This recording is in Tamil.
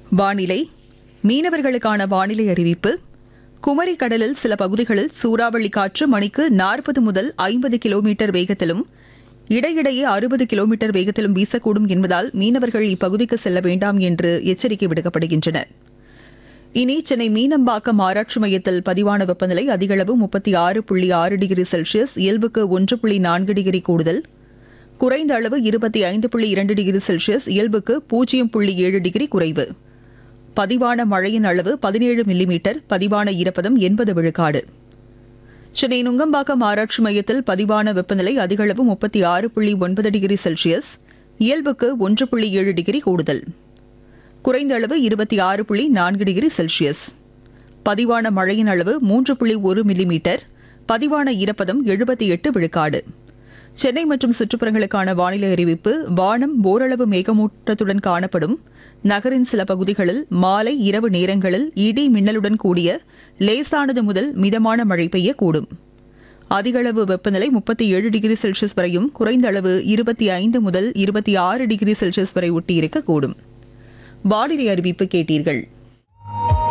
வானிலை மீனவர்களுக்கான வானிலை அறிவிப்பு. குமரி கடலில் சில பகுதிகளில் சூறாவளி காற்று மணிக்கு 40 முதல் 50 கிலோமீட்டர் வேகத்திலும் இடையிடையே 60 கிலோமீட்டர் வேகத்திலும் வீசக்கூடும் என்பதால் மீனவர்கள் இப்பகுதிக்கு செல்ல வேண்டாம் என்று எச்சரிக்கை விடுக்கப்படுகின்றனர். இனி சென்னை மீனம்பாக்கம் ஆராய்ச்சி மையத்தில் பதிவான வெப்பநிலை அதிகளவு 36.6 டிகிரி செல்சியஸ், இயல்புக்கு 1.4 டிகிரி கூடுதல். குறைந்த அளவு 25.2 டிகிரி செல்சியஸ், இயல்புக்கு 0.7 டிகிரி குறைவு. பதிவான மழையின் அளவு 17 மில்லிமீட்டர், பதிவான ஈரப்பதம் 80 விழுக்காடு. சென்னை நுங்கம்பாக்கம் ஆராய்ச்சி மையத்தில் பதிவான வெப்பநிலை அதிகளவு 36.9 டிகிரி செல்சியஸ், இயல்புக்கு 1.7 டிகிரி கூடுதல். குறைந்த அளவு 26.4 டிகிரி செல்சியஸ். பதிவான மழையின் அளவு 3.1 மில்லிமீட்டர், பதிவான ஈரப்பதம் 78 விழுக்காடு. சென்னை மற்றும் சுற்றுப்புறங்களுக்கான வானிலை அறிவிப்பு. வானம் ஓரளவு மேகமூட்டத்துடன் காணப்படும். நகரின் சில பகுதிகளில் மாலை இரவு நேரங்களில் இடி மின்னலுடன் கூடிய லேசானது முதல் மிதமான மழை பெய்யக்கூடும். அதிகளவு வெப்பநிலை 37 டிகிரி செல்சியஸ் வரையும், குறைந்த அளவு 25 முதல் 26 டிகிரி செல்சியஸ் வரை ஒட்டியிருக்கக்கூடும். வானிலை அறிவிப்பு கேட்டீர்கள்.